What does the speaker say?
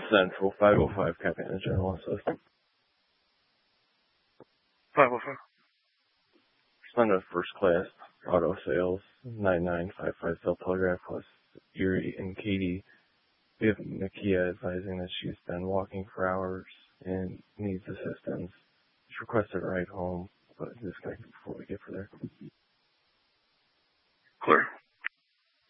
Central 505 Captain General Assist. 505. Respond to First Class Auto Sales 9955 Cell Telegraph Plus Erie and Katie. We have Nakia advising that she's been walking for hours and needs assistance. She requested a ride home, but disconnected before we get for there.